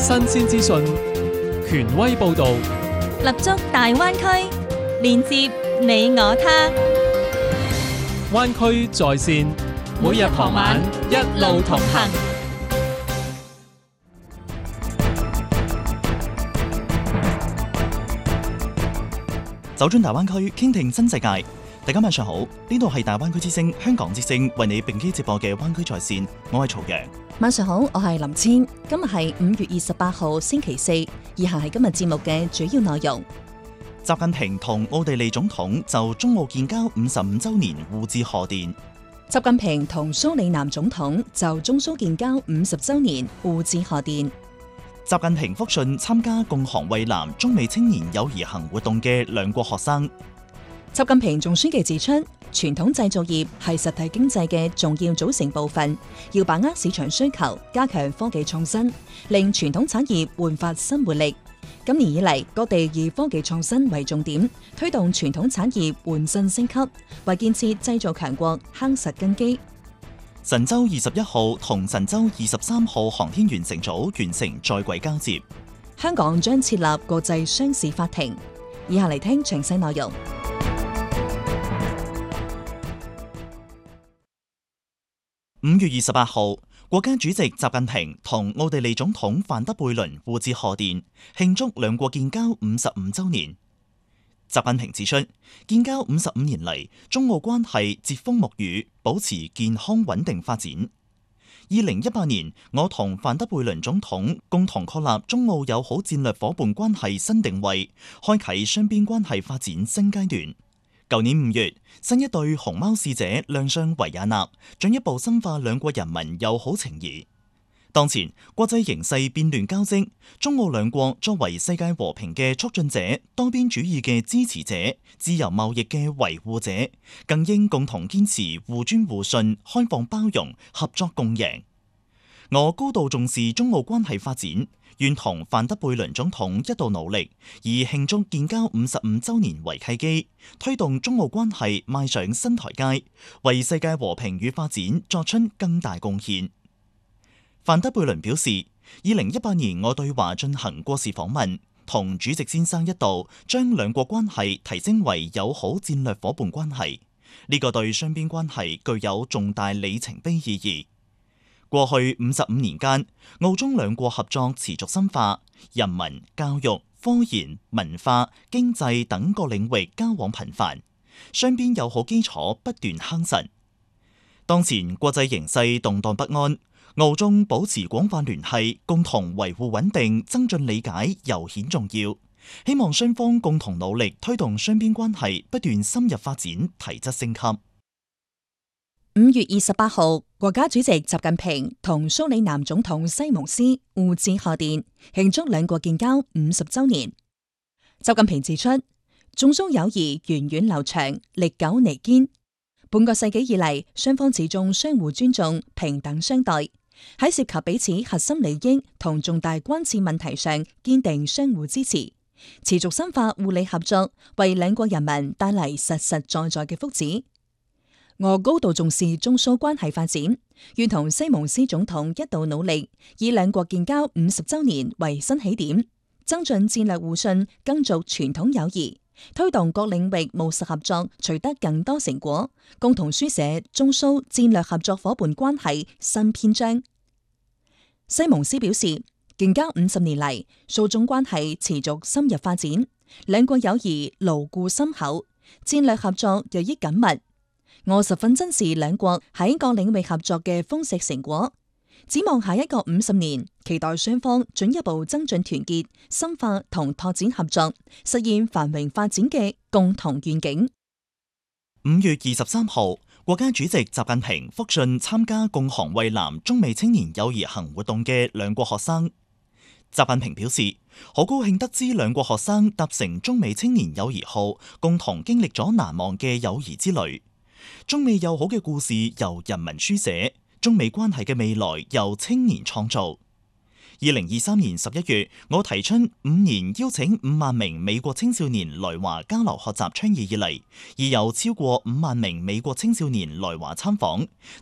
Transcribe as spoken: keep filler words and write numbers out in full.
新鮮資訊，權威報導， 立足大灣區，連接你我他。 灣區在線，每日傍晚一路同行。 走進大灣區，傾聽新世界。大家晚上好，呢度係大灣區之聲香港之聲為你並機直播嘅灣區在線，我係曹陽。 晚上好，我係林千。今日係五月二十八號星期四，以下係今日節目嘅主要內容。 習近平同奧地利總統就中澳建交五十五周年互致賀電。 習近平同蘇里南總統就中蘇建交五十周年互致賀電。 習近平復信參加共航蔚藍中美青年友誼行活動嘅兩國學生。 習近平總書記指出，傳統製造業係實體經濟嘅重要組成部分，要把握市場需求，加強科技創新，令傳統產業煥發新活力。今年以嚟，各地以科技創新為重點，推動傳統產業換新升級，為建設製造強國夯實根基。 神舟二十一號同神舟二十三號航天員乘組完成在軌交接。 香港將設立國際商事法庭。以下嚟聽詳細內容。 五月二十八號，國家主席習近平同奧地利總統范德貝倫互致賀電，慶祝兩國建交五十五周年。習近平指出，建交五十五年嚟，中澳關係櫛風沐雨，保持健康穩定發展。二零一八年，我同范德貝倫總統共同確立中澳友好戰略夥伴關係新定位，開啟雙邊關係發展新階段。舊年五月，新一對熊貓使者亮相維也納，進一步深化兩國人民友好情誼。當前國際形勢變亂交織，中澳兩國作為世界和平嘅促進者、多邊主義嘅支持者、自由貿易嘅維護者，更應共同堅持互尊互信、開放包容、合作共贏。我高度重視中澳關係發展，願同范德貝倫總統一道努力，以慶祝建交五十五週年為契機，推動中澳關係邁上新台階，為世界和平與發展作出更大貢獻。范德貝倫表示，二零一八年我對華進行國事訪問，同主席先生一道將兩國關係提升為友好戰略夥伴關係，呢個對雙邊關係具有重大里程碑意義。過去五十五年間，澳中兩國合作持續深化，人民、教育、科研、文化、經濟等各領域交往頻繁，雙邊友好基礎不斷夯實。當前國際形勢動盪不安，澳中保持廣泛聯繫，共同維護穩定、增進理解尤顯重要。希望雙方共同努力，推動雙邊關係不斷深入發展、提質升級。 五月二十八號，國家主席習近平同蘇里南總統西蒙斯互致賀電，慶祝兩國建交五十周年。習近平指出，中蘇友誼源遠流長、歷久彌堅。半個世紀以嚟，雙方始終相互尊重、平等相待，喺涉及彼此核心利益同重大關切問題上堅定相互支持，持續深化互利合作，為兩國人民帶嚟實實在在嘅福祉。我高度重視中蘇關係發展，願同西蒙斯總統一道努力，以兩國建交五十周年為新起點，增進戰略互信，更續傳統友誼，推動各領域務實合作取得更多成果，共同書寫中蘇戰略合作夥伴關係新篇章。西蒙斯表示，建交五十年嚟，蘇中關係持續深入發展，兩國友誼牢固深厚，戰略合作日益緊密。我十分珍視兩國喺各領域合作嘅豐碩成果，展望下一個五十年，期待雙方進一步增進團結、深化同拓展合作，實現繁榮發展嘅共同願景。 五月二十三號，國家主席習近平復信參加共航蔚藍中美青年友誼行活動嘅兩國學生。習近平表示，好高興得知兩國學生搭乘中美青年友誼號，共同經歷咗難忘嘅友誼之旅。中美友好嘅故事由人民書寫，中美關係嘅未來由青年創造。二零二三年十一月，我提出五年邀請五萬名美國青少年來華交流學習倡議以嚟，已有超過五萬名美國青少年來華參訪，